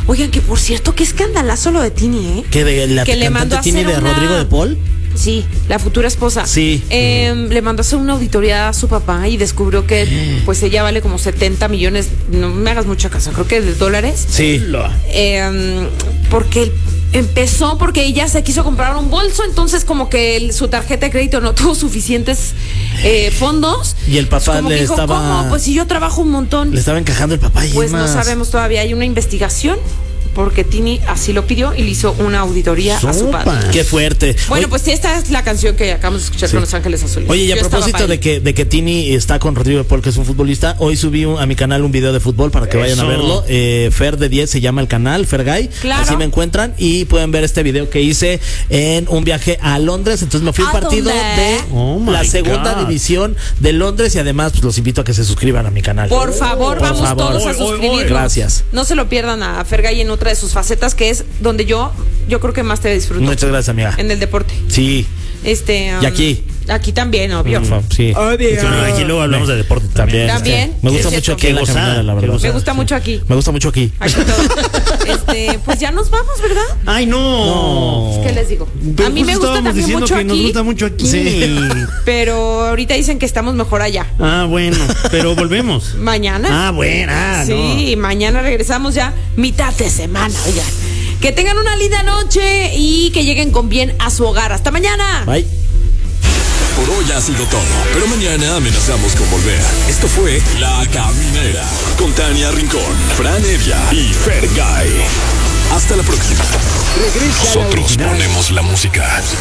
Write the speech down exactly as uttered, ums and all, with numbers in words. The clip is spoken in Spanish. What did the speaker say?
Oigan, que por cierto, qué escandalazo lo de Tini, ¿eh? ¿Qué de la que le mandó a Tini hacer de una... Rodrigo de Paul? Sí, la futura esposa. Sí. Eh, le mandó a hacer una auditoría a su papá y descubrió que pues ella vale como setenta millones, no me hagas mucha caso, creo que de dólares. Sí. Eh, porque empezó porque ella se quiso comprar un bolso, entonces como que el, su tarjeta de crédito no tuvo suficientes eh, fondos. Y el papá como le que dijo, estaba... ¿cómo? Pues si yo trabajo un montón. Le estaba encajando el papá y Pues más. no sabemos todavía, hay una investigación porque Tini así lo pidió y le hizo una auditoría Sopa. a su padre. Qué fuerte. Bueno, Oye, pues esta es la canción que acabamos de escuchar sí. con Los Ángeles Azules. Oye, y a Yo propósito de que, de que Tini está con Rodrigo de Paul, que es un futbolista, hoy subí un, a mi canal un video de fútbol para que vayan Eso. a verlo. Eh, Fer de diez se llama el canal, Fergay. Claro. Así me encuentran y pueden ver este video que hice en un viaje a Londres. Entonces me fui al ¿A partido dónde? de Oh my la segunda God. división de Londres y además pues los invito a que se suscriban a mi canal. Por favor, Por vamos favor. todos a Oy, oy, oy. suscribirnos. Gracias. No se lo pierdan a Fergay en otra de sus facetas, que es donde yo, yo creo que más te disfruto. Muchas gracias, amiga. En el deporte. Sí. Este, um, Y aquí. Aquí también, obvio. Por favor, sí. Bueno, aquí luego hablamos de deporte También. también. También. Me gusta Es mucho cierto. aquí Qué la gozada, caminera, la qué verdad. Me gozada. gusta mucho aquí. Me gusta mucho aquí. Aquí todo. Este, pues ya nos vamos, ¿verdad? Ay, no. ¿Qué les digo? Pero a mí me justo gusta estábamos también diciendo mucho que nos aquí, gusta mucho aquí. Sí. pero ahorita dicen que estamos mejor allá. Ah, bueno, pero volvemos. Mañana. Ah, bueno, ah, Sí, mañana regresamos ya mitad de semana, oigan. Que tengan una linda noche y que lleguen con bien a su hogar. Hasta mañana. Bye. Por hoy ha sido todo, pero mañana amenazamos con volver. Esto fue La Caminera, con Tania Rincón, Fran Evia y Fergay. Hasta la próxima. Regresa a la Nosotros original. ponemos la música.